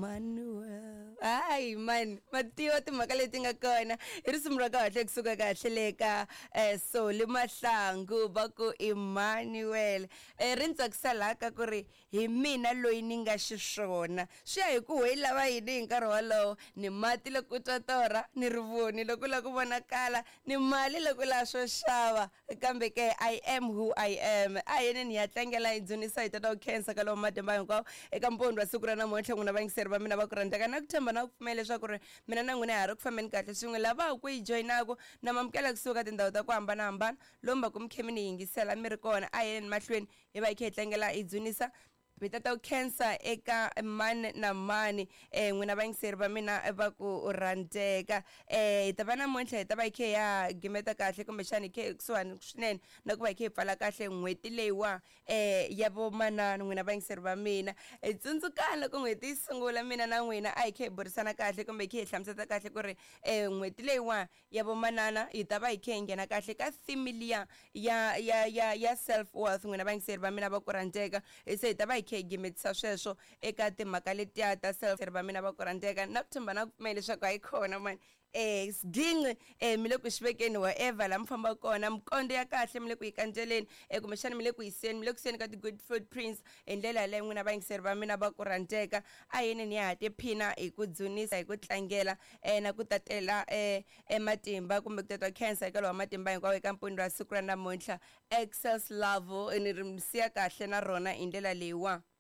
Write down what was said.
Emmanuel. Ay man, matiyo timhaka leti nga kona. I risimu ra kahle kusuka kahle leka Soli Mahlangu va ku Emmanuel. Ri ntsakisela ka ku ri hi mina loyi ni nga xiswona. Swi ya hi ku hi lava yini hi nkarhi wolowo. Ni mati loko twa torha, ni rivoni loko la ku vonakala, ni mali loko la swo xava. Kambe ke I am who I am. Ayeni ni ya tlangela hi dzunisa hi tata cancer ka lo matimba hinkwawo eka mpondwa wa siku ra namuntlha n'wina vayingiseri va mina va ku rhandzaka na ku tshemba na ku pfumela leswaku ri mina na n'wina ha ri ku fambeni kahle swin'we lava ku yi joyinaku na mamukela kusuka tindhawu ta ku hambanahambana lomba ku mi khe mi ni yingisela mi ri kona a yeni mahlweni hi va hi khe hi tlangela hi dzunisa Vitata cancer eka mani na mani n'wina vayingiseri va mina va ku rhandzeka hi ta va namuntlha hi ta va hi khe ya gimeta kahle kumbe xana hi khe kusuhani swinene na ku va hi khe hi pfala kahle n'hweti leyiwa ya vo manana n'wina vayingiseri va mina hi tsundzukani loko n'hweti yi sungula mina na n'wina a hi khe hi burisana kahle kumbe hi khe hi hlamuseta kahle ku ri n'hweti leyiwa ya vo manana hi ta va hi khe hi nghena kahle ka theme liya ya self worth n'wina vayingiseri va mina va ku rhandzeka se hi ta va hi khe hi gimetisa sweswo eka timhaka letiya ta self va mina va ku rhandzeka na ku tshemba na ku pfumela leswaku hayi khona mani sidinqi mi le ku xivekeni whatever la mi famba kona mikondo ya kahle mi le ku yi kanceleni kumbexana mi le ku yiseni mi le ku siyeni ka ti-good footprints hi ndlela yaleyo n'wina vayingiseri va mina va ku rhandzeka a yini ni ya ha tiphina hi ku dzunisa hi ku tlangela na ku tatela matimba kumbe ku tatwa cancer eka lowa matimba hinkwawo eka mpundwa wa siku ra namuntlha excess love ni ri siya kahle na rona hi ndlela leyiwa